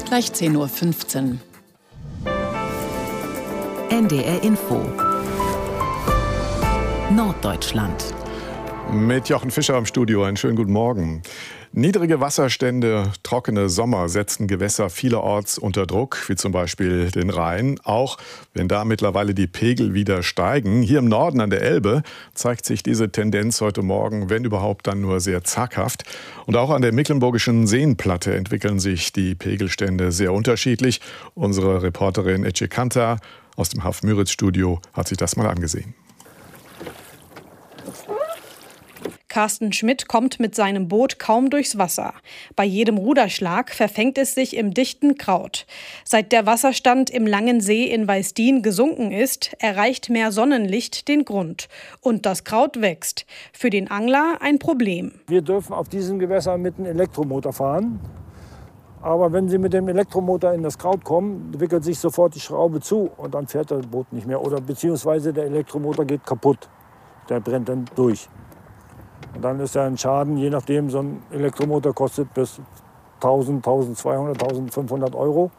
Gleich 10:15 Uhr. NDR Info. Norddeutschland. Mit Jochen Fischer im Studio. Einen schönen guten Morgen. Niedrige Wasserstände, trockene Sommer setzen Gewässer vielerorts unter Druck, wie zum Beispiel den Rhein. Auch wenn da mittlerweile die Pegel wieder steigen. Hier im Norden an der Elbe zeigt sich diese Tendenz heute Morgen, wenn überhaupt, dann nur sehr zaghaft. Und auch an der Mecklenburgischen Seenplatte entwickeln sich die Pegelstände sehr unterschiedlich. Unsere Reporterin Ece Kanta aus dem Haff-Müritz-Studio hat sich das mal angesehen. Carsten Schmidt kommt mit seinem Boot kaum durchs Wasser. Bei jedem Ruderschlag verfängt es sich im dichten Kraut. Seit der Wasserstand im Langen See in Weißdien gesunken ist, erreicht mehr Sonnenlicht den Grund. Und das Kraut wächst. Für den Angler ein Problem. Wir dürfen auf diesem Gewässer mit einem Elektromotor fahren. Aber wenn Sie mit dem Elektromotor in das Kraut kommen, wickelt sich sofort die Schraube zu und dann fährt das Boot nicht mehr. Oder beziehungsweise der Elektromotor geht kaputt. Der brennt dann durch. Und dann ist ja ein Schaden, je nachdem, so ein Elektromotor kostet bis 1.000, 1.200, 1.500 Euro.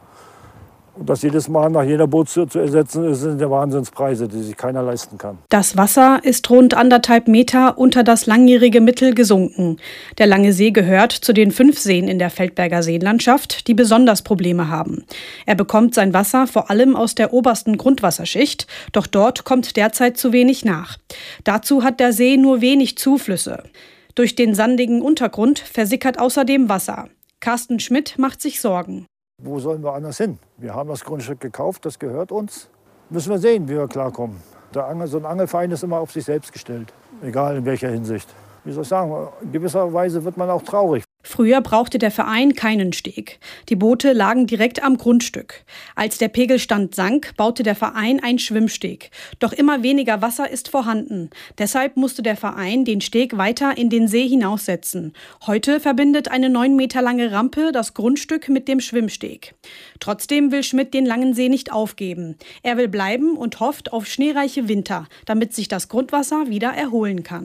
Und das jedes Mal nach jeder Bootstour zu ersetzen, sind ja Wahnsinnspreise, die sich keiner leisten kann. Das Wasser ist rund 1,5 Meter unter das langjährige Mittel gesunken. Der Lange See gehört zu den 5 Seen in der Feldberger Seenlandschaft, die besonders Probleme haben. Er bekommt sein Wasser vor allem aus der obersten Grundwasserschicht, doch dort kommt derzeit zu wenig nach. Dazu hat der See nur wenig Zuflüsse. Durch den sandigen Untergrund versickert außerdem Wasser. Carsten Schmidt macht sich Sorgen. Wo sollen wir anders hin? Wir haben das Grundstück gekauft, das gehört uns. Müssen wir sehen, wie wir klarkommen. So ein Angelverein ist immer auf sich selbst gestellt, egal in welcher Hinsicht. Wie soll ich sagen, in gewisser Weise wird man auch traurig. Früher brauchte der Verein keinen Steg. Die Boote lagen direkt am Grundstück. Als der Pegelstand sank, baute der Verein einen Schwimmsteg. Doch immer weniger Wasser ist vorhanden. Deshalb musste der Verein den Steg weiter in den See hinaussetzen. Heute verbindet eine 9 Meter lange Rampe das Grundstück mit dem Schwimmsteg. Trotzdem will Schmidt den Langen See nicht aufgeben. Er will bleiben und hofft auf schneereiche Winter, damit sich das Grundwasser wieder erholen kann.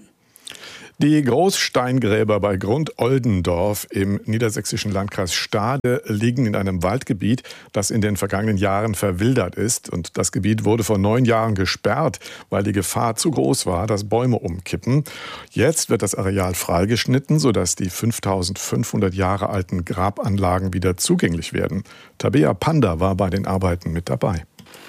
Die Großsteingräber bei Grundoldendorf im niedersächsischen Landkreis Stade liegen in einem Waldgebiet, das in den vergangenen Jahren verwildert ist. Und das Gebiet wurde vor 9 Jahren gesperrt, weil die Gefahr zu groß war, dass Bäume umkippen. Jetzt wird das Areal freigeschnitten, sodass die 5.500 Jahre alten Grabanlagen wieder zugänglich werden. Tabea Panda war bei den Arbeiten mit dabei.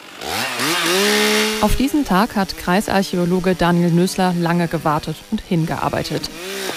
Auf diesen Tag hat Kreisarchäologe Daniel Nösler lange gewartet und hingearbeitet.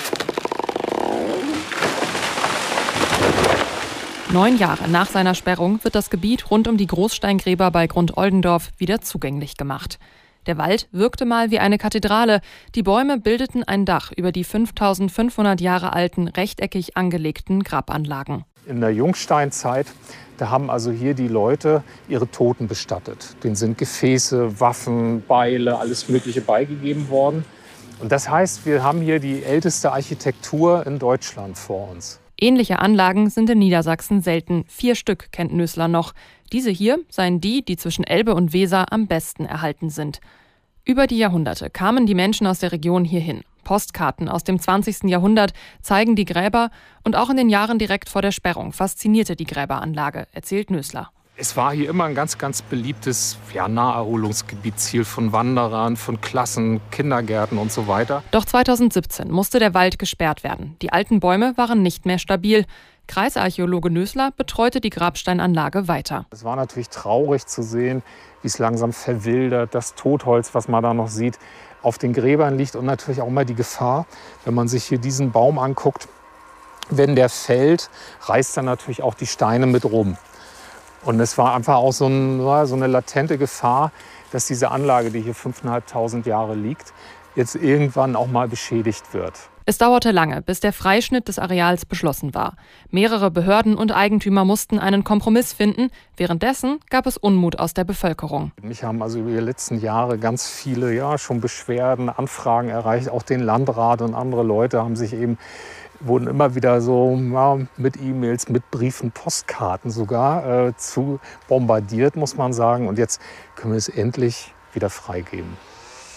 9 Jahre nach seiner Sperrung wird das Gebiet rund um die Großsteingräber bei Grundoldendorf wieder zugänglich gemacht. Der Wald wirkte mal wie eine Kathedrale. Die Bäume bildeten ein Dach über die 5.500 Jahre alten, rechteckig angelegten Grabanlagen. In der Jungsteinzeit, da haben also hier die Leute ihre Toten bestattet. Denen sind Gefäße, Waffen, Beile, alles Mögliche beigegeben worden. Und das heißt, wir haben hier die älteste Architektur in Deutschland vor uns. Ähnliche Anlagen sind in Niedersachsen selten. 4 Stück kennt Nösler noch. Diese hier seien die zwischen Elbe und Weser am besten erhalten sind. Über die Jahrhunderte kamen die Menschen aus der Region hierhin. Postkarten aus dem 20. Jahrhundert zeigen die Gräber und auch in den Jahren direkt vor der Sperrung faszinierte die Gräberanlage, erzählt Nösler. Es war hier immer ein ganz, ganz beliebtes Naherholungsgebiet, Ziel von Wanderern, von Klassen, Kindergärten und so weiter. Doch 2017 musste der Wald gesperrt werden. Die alten Bäume waren nicht mehr stabil. Kreisarchäologe Nösler betreute die Grabsteinanlage weiter. Es war natürlich traurig zu sehen, wie es langsam verwildert, das Totholz, was man da noch sieht, auf den Gräbern liegt und natürlich auch immer die Gefahr, wenn man sich hier diesen Baum anguckt, wenn der fällt, reißt er natürlich auch die Steine mit rum. Und es war einfach auch so eine latente Gefahr, dass diese Anlage, die hier 5.500 Jahre liegt, jetzt irgendwann auch mal beschädigt wird. Es dauerte lange, bis der Freischnitt des Areals beschlossen war. Mehrere Behörden und Eigentümer mussten einen Kompromiss finden. Währenddessen gab es Unmut aus der Bevölkerung. Mich haben also über die letzten Jahre ganz viele schon Beschwerden, Anfragen erreicht. Auch den Landrat und andere Leute wurden immer wieder mit E-Mails, mit Briefen, Postkarten sogar zu bombardiert, muss man sagen. Und jetzt können wir es endlich wieder freigeben.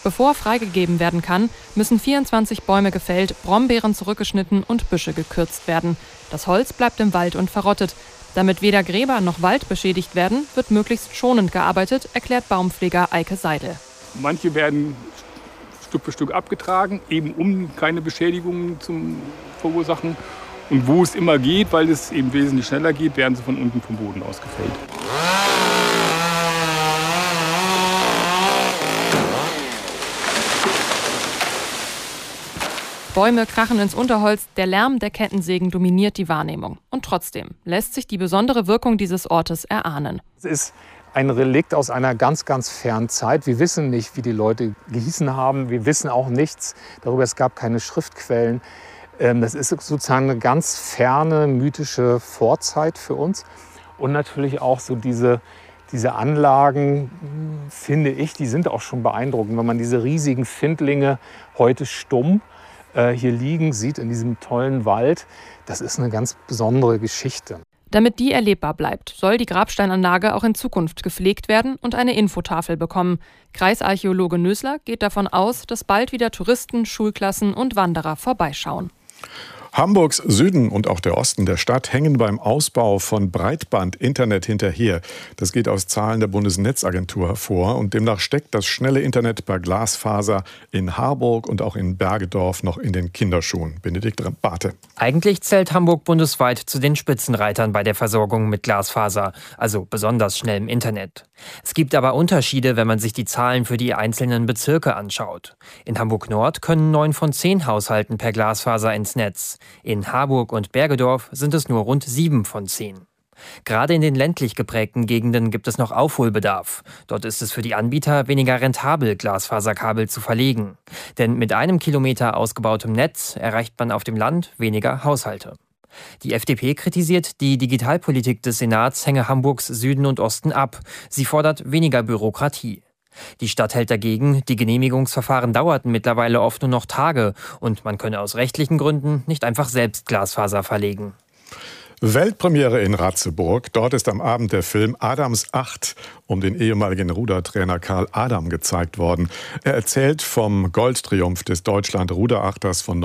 Bevor freigegeben werden kann, müssen 24 Bäume gefällt, Brombeeren zurückgeschnitten und Büsche gekürzt werden. Das Holz bleibt im Wald und verrottet. Damit weder Gräber noch Wald beschädigt werden, wird möglichst schonend gearbeitet, erklärt Baumpfleger Eike Seidel. Manche werden Stück für Stück abgetragen, eben um keine Beschädigungen zu verursachen. Und wo es immer geht, weil es eben wesentlich schneller geht, werden sie von unten vom Boden aus gefällt. Bäume krachen ins Unterholz, der Lärm der Kettensägen dominiert die Wahrnehmung. Und trotzdem lässt sich die besondere Wirkung dieses Ortes erahnen. Es ist ein Relikt aus einer ganz, ganz fernen Zeit. Wir wissen nicht, wie die Leute gehießen haben. Wir wissen auch nichts darüber. Es gab keine Schriftquellen. Das ist sozusagen eine ganz ferne, mythische Vorzeit für uns. Und natürlich auch so diese Anlagen, finde ich, die sind auch schon beeindruckend. Wenn man diese riesigen Findlinge heute stumm hier liegen sieht in diesem tollen Wald, das ist eine ganz besondere Geschichte. Damit die erlebbar bleibt, soll die Grabsteinanlage auch in Zukunft gepflegt werden und eine Infotafel bekommen. Kreisarchäologe Nösler geht davon aus, dass bald wieder Touristen, Schulklassen und Wanderer vorbeischauen. Hamburgs Süden und auch der Osten der Stadt hängen beim Ausbau von Breitband-Internet hinterher. Das geht aus Zahlen der Bundesnetzagentur hervor. Und demnach steckt das schnelle Internet per Glasfaser in Harburg und auch in Bergedorf noch in den Kinderschuhen. Benedikt Bate. Eigentlich zählt Hamburg bundesweit zu den Spitzenreitern bei der Versorgung mit Glasfaser, also besonders schnellem Internet. Es gibt aber Unterschiede, wenn man sich die Zahlen für die einzelnen Bezirke anschaut. In Hamburg-Nord können 9 von 10 Haushalten per Glasfaser ins Netz. In Harburg und Bergedorf sind es nur rund 7 von 10. Gerade in den ländlich geprägten Gegenden gibt es noch Aufholbedarf. Dort ist es für die Anbieter weniger rentabel, Glasfaserkabel zu verlegen. Denn mit 1 Kilometer ausgebautem Netz erreicht man auf dem Land weniger Haushalte. Die FDP kritisiert, die Digitalpolitik des Senats hänge Hamburgs Süden und Osten ab. Sie fordert weniger Bürokratie. Die Stadt hält dagegen, die Genehmigungsverfahren dauerten mittlerweile oft nur noch Tage und man könne aus rechtlichen Gründen nicht einfach selbst Glasfaser verlegen. Weltpremiere in Ratzeburg. Dort ist am Abend der Film Adams 8 um den ehemaligen Rudertrainer Karl Adam gezeigt worden. Er erzählt vom Goldtriumph des Deutschland-Ruderachters von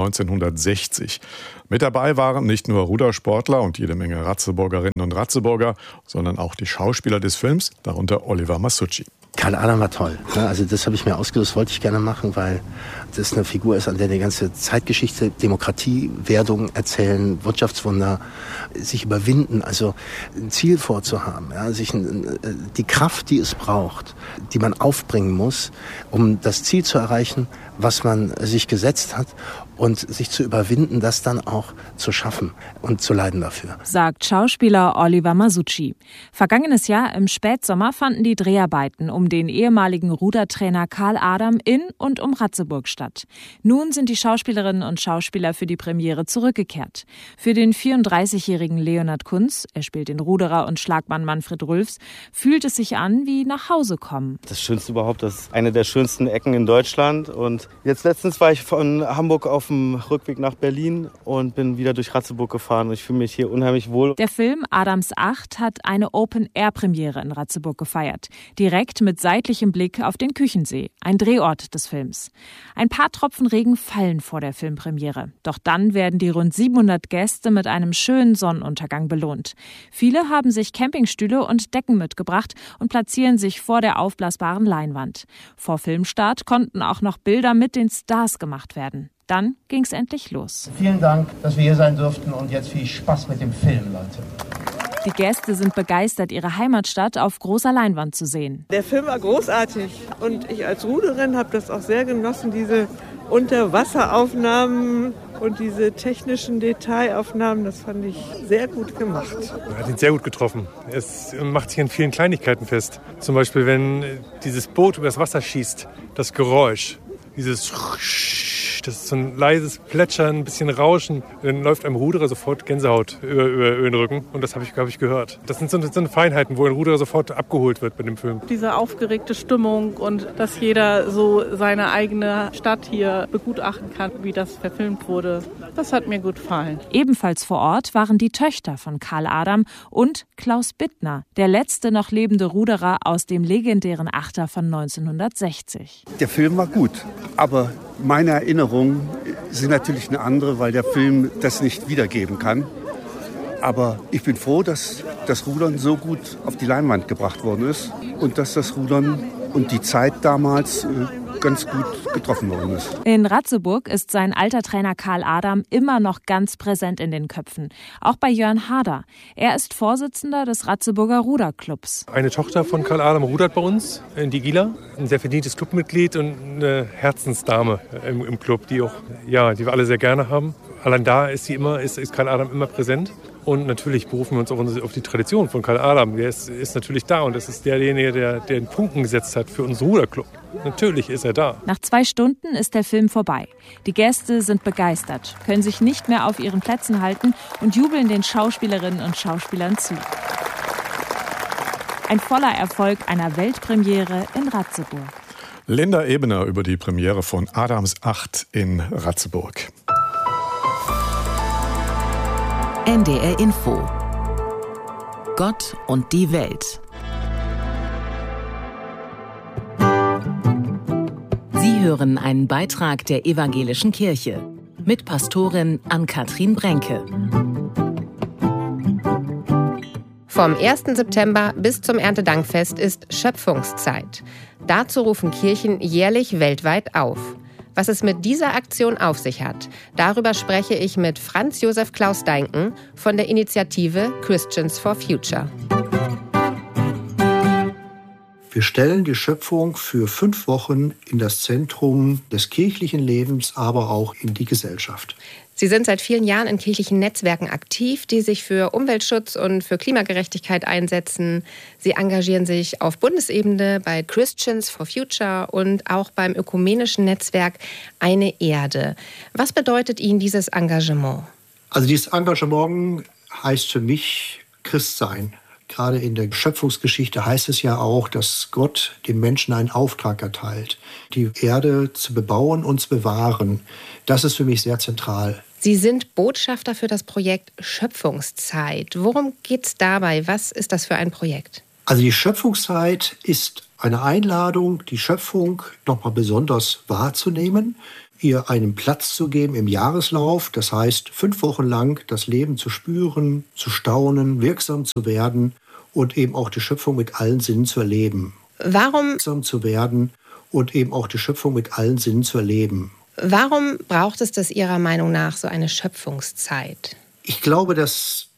1960. Mit dabei waren nicht nur Rudersportler und jede Menge Ratzeburgerinnen und Ratzeburger, sondern auch die Schauspieler des Films, darunter Oliver Masucci. Karl Adam war toll. Also das habe ich mir ausgesucht, das wollte ich gerne machen, weil das eine Figur ist, an der die ganze Zeitgeschichte, Demokratie, Werdung erzählen, Wirtschaftswunder, sich überwinden, also ein Ziel vorzuhaben, ja, sich die Kraft, die es braucht, die man aufbringen muss, um das Ziel zu erreichen, was man sich gesetzt hat und sich zu überwinden, das dann auch zu schaffen und zu leiden dafür. Sagt Schauspieler Oliver Masucci. Vergangenes Jahr im Spätsommer fanden die Dreharbeiten um den ehemaligen Rudertrainer Karl Adam in und um Ratzeburg statt. Nun sind die Schauspielerinnen und Schauspieler für die Premiere zurückgekehrt. Für den 34-jährigen Leonhard Kunz, er spielt den Ruderer und Schlagmann Manfred Rülfs, fühlt es sich an wie nach Hause kommen. Das Schönste überhaupt, das ist eine der schönsten Ecken in Deutschland. Und jetzt letztens war ich von Hamburg auf dem Rückweg nach Berlin und bin wieder durch Ratzeburg gefahren. Ich fühle mich hier unheimlich wohl. Der Film Adams 8 hat eine Open-Air-Premiere in Ratzeburg gefeiert. Direkt mit seitlichem Blick auf den Küchensee, ein Drehort des Films. Ein paar Tropfen Regen fallen vor der Filmpremiere. Doch dann werden die rund 700 Gäste mit einem schönen Sonnenuntergang belohnt. Viele haben sich Campingstühle und Decken mitgebracht und platzieren sich vor der aufblasbaren Leinwand. Vor Filmstart konnten auch noch Bilder mit den Stars gemacht werden. Dann ging's endlich los. Vielen Dank, dass wir hier sein durften und jetzt viel Spaß mit dem Film, Leute. Die Gäste sind begeistert, ihre Heimatstadt auf großer Leinwand zu sehen. Der Film war großartig und ich als Ruderin habe das auch sehr genossen, diese Unterwasseraufnahmen und diese technischen Detailaufnahmen, das fand ich sehr gut gemacht. Er hat ihn sehr gut getroffen. Es macht sich an vielen Kleinigkeiten fest. Zum Beispiel, wenn dieses Boot über das Wasser schießt, das Geräusch, dieses Das ist so ein leises Plätschern, ein bisschen Rauschen. Dann läuft einem Ruderer sofort Gänsehaut über den Rücken. Und das habe ich gehört. Das sind so Feinheiten, wo ein Ruderer sofort abgeholt wird bei dem Film. Diese aufgeregte Stimmung und dass jeder so seine eigene Stadt hier begutachten kann, wie das verfilmt wurde, das hat mir gut gefallen. Ebenfalls vor Ort waren die Töchter von Karl Adam und Klaus Bittner, der letzte noch lebende Ruderer aus dem legendären Achter von 1960. Der Film war gut, aber meine Erinnerungen sind natürlich eine andere, weil der Film das nicht wiedergeben kann. Aber ich bin froh, dass das Rudern so gut auf die Leinwand gebracht worden ist und dass das Rudern und die Zeit damals ganz gut getroffen worden ist. In Ratzeburg ist sein alter Trainer Karl Adam immer noch ganz präsent in den Köpfen. Auch bei Jörn Harder. Er ist Vorsitzender des Ratzeburger Ruderclubs. Eine Tochter von Karl Adam rudert bei uns in die Gila. Ein sehr verdientes Clubmitglied und eine Herzensdame im Club, die wir alle sehr gerne haben. Allein da ist Karl Adam immer präsent. Und natürlich berufen wir uns auch auf die Tradition von Karl Adam. Der ist natürlich da und das ist derjenige, der den Punkten gesetzt hat für unseren Ruderclub. Natürlich ist er da. Nach 2 Stunden ist der Film vorbei. Die Gäste sind begeistert, können sich nicht mehr auf ihren Plätzen halten und jubeln den Schauspielerinnen und Schauspielern zu. Ein voller Erfolg einer Weltpremiere in Ratzeburg. Linda Ebener über die Premiere von Adams 8 in Ratzeburg. NDR Info. Gott und die Welt. Sie hören einen Beitrag der Evangelischen Kirche mit Pastorin Ann-Kathrin Brenke. Vom 1. September bis zum Erntedankfest ist Schöpfungszeit. Dazu rufen Kirchen jährlich weltweit auf. Was es mit dieser Aktion auf sich hat, darüber spreche ich mit Franz Josef Klaus Deinken von der Initiative Christians for Future. Wir stellen die Schöpfung für 5 Wochen in das Zentrum des kirchlichen Lebens, aber auch in die Gesellschaft. Sie sind seit vielen Jahren in kirchlichen Netzwerken aktiv, die sich für Umweltschutz und für Klimagerechtigkeit einsetzen. Sie engagieren sich auf Bundesebene bei Christians for Future und auch beim ökumenischen Netzwerk Eine Erde. Was bedeutet Ihnen dieses Engagement? Also dieses Engagement heißt für mich Christsein. Gerade in der Schöpfungsgeschichte heißt es ja auch, dass Gott dem Menschen einen Auftrag erteilt, die Erde zu bebauen und zu bewahren. Das ist für mich sehr zentral. Sie sind Botschafter für das Projekt Schöpfungszeit. Worum geht es dabei? Was ist das für ein Projekt? Also die Schöpfungszeit ist eine Einladung, die Schöpfung nochmal besonders wahrzunehmen, ihr einen Platz zu geben im Jahreslauf. Das heißt, 5 Wochen lang das Leben zu spüren, zu staunen, wirksam zu werden und eben auch die Schöpfung mit allen Sinnen zu erleben. Warum wirksam zu werden und eben auch die Schöpfung mit allen Sinnen zu erleben. Warum braucht es das Ihrer Meinung nach so eine Schöpfungszeit? Ich glaube, dass